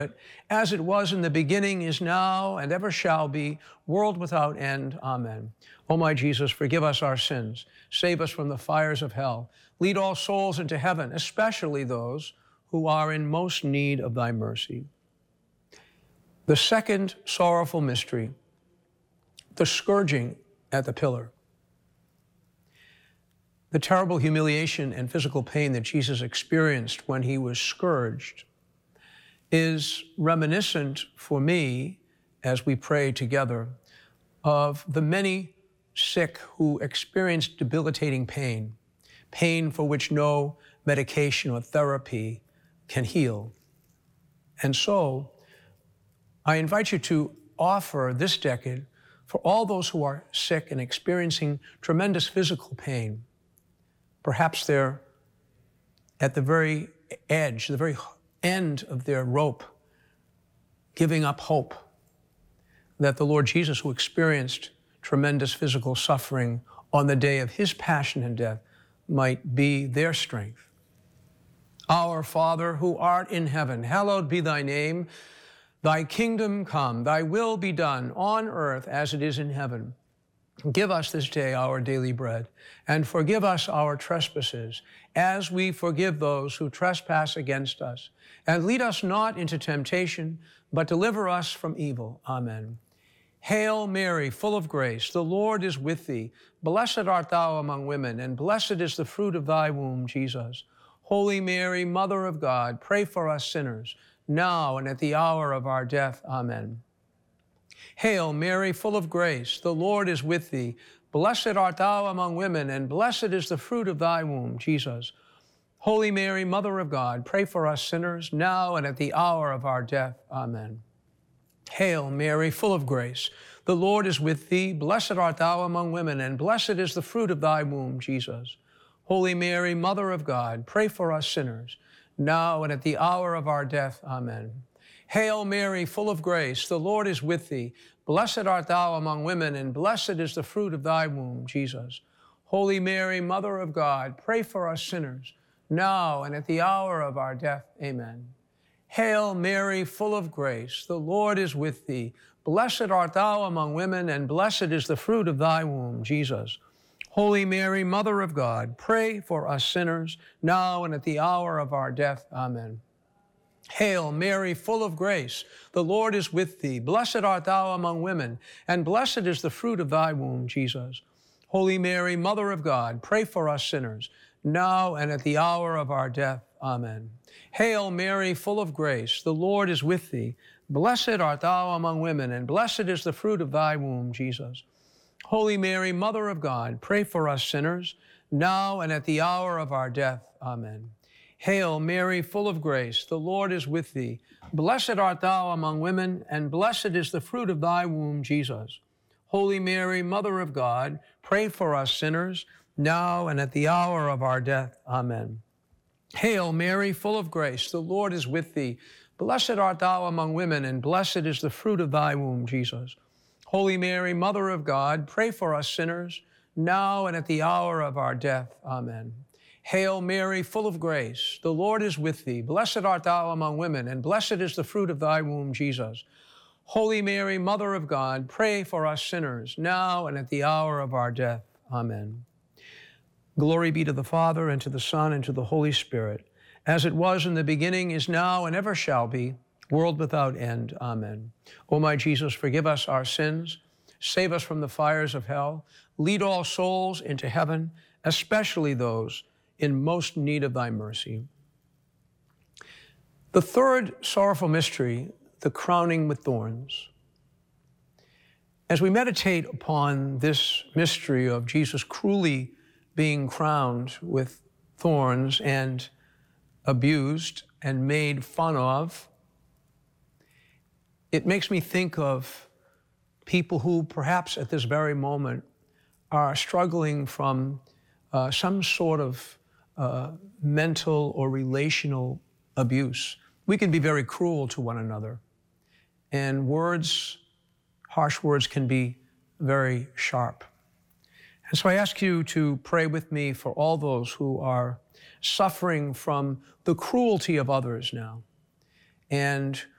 as it was in the beginning, is now, and ever shall be, world without end. Amen. O my Jesus, forgive us our sins. Save us from the fires of hell. Lead all souls into heaven, especially those who are in most need of thy mercy. The second sorrowful mystery, the scourging at the pillar. The terrible humiliation and physical pain that Jesus experienced when he was scourged is reminiscent for me, as we pray together, of the many sick who experience debilitating pain, pain for which no medication or therapy can heal. And so I invite you to offer this decade for all those who are sick and experiencing tremendous physical pain. Perhaps they're at the very edge, the very end of their rope, giving up hope that the Lord Jesus, who experienced tremendous physical suffering on the day of his passion and death, might be their strength. Our Father, who art in heaven, hallowed be thy name. Thy kingdom come, thy will be done on earth as it is in heaven. Give us this day our daily bread, and forgive us our trespasses, as we forgive those who trespass against us. And lead us not into temptation, but deliver us from evil. Amen. Hail Mary, full of grace, the Lord is with thee. Blessed art thou among women, and blessed is the fruit of thy womb, Jesus. Holy Mary, Mother of God, pray for us sinners, now and at the hour of our death. Amen. Hail Mary, full of grace, the Lord is with thee. Blessed art thou among women, and blessed is the fruit of thy womb, Jesus. Holy Mary, Mother of God, pray for us sinners, now and at the hour of our death. Amen. Hail Mary, full of grace, the Lord is with thee. Blessed art thou among women, and blessed is the fruit of thy womb, Jesus. Holy Mary, Mother of God, pray for us sinners, now and at the hour of our death. Amen. Hail Mary, full of grace, the Lord is with thee. Blessed art thou among women, and blessed is the fruit of thy womb, Jesus. Holy Mary, Mother of God, pray for us sinners, now and at the hour of our death. Amen. Hail Mary, full of grace, the Lord is with thee. Blessed art thou among women, and blessed is the fruit of thy womb, Jesus. Holy Mary, Mother of God, pray for us sinners, now and at the hour of our death. Amen. Hail Mary, full of grace, the Lord is with thee. Blessed art thou among women, and blessed is the fruit of thy womb, Jesus. Holy Mary, Mother of God, pray for us sinners, now and at the hour of our death. Amen. Hail Mary, full of grace, the Lord is with thee. Blessed art thou among women, and blessed is the fruit of thy womb, Jesus. Holy Mary, Mother of God, pray for us sinners, now and at the hour of our death. Amen. Hail Mary, full of grace, the Lord is with thee. Blessed art thou among women, and blessed is the fruit of thy womb, Jesus. Holy Mary, Mother of God, pray for us sinners, now and at the hour of our death. Amen. Hail Mary, full of grace, the Lord is with thee. Blessed art thou among women, and blessed is the fruit of thy womb, Jesus. Holy Mary, Mother of God, pray for us sinners, now and at the hour of our death. Amen. Hail Mary, full of grace, the Lord is with thee. Blessed art thou among women, and blessed is the fruit of thy womb, Jesus. Holy Mary, Mother of God, pray for us sinners, now and at the hour of our death. Amen. Glory be to the Father, and to the Son, and to the Holy Spirit, as it was in the beginning, is now, and ever shall be, world without end. Amen. O my Jesus, forgive us our sins, save us from the fires of hell, lead all souls into heaven, especially those in most need of thy mercy. The third sorrowful mystery, the crowning with thorns. As we meditate upon this mystery of Jesus cruelly being crowned with thorns and abused and made fun of, it makes me think of people who perhaps at this very moment are struggling from some sort of mental or relational abuse. We can be very cruel to one another, and harsh words can be very sharp. And so I ask you to pray with me for all those who are suffering from the cruelty of others now, and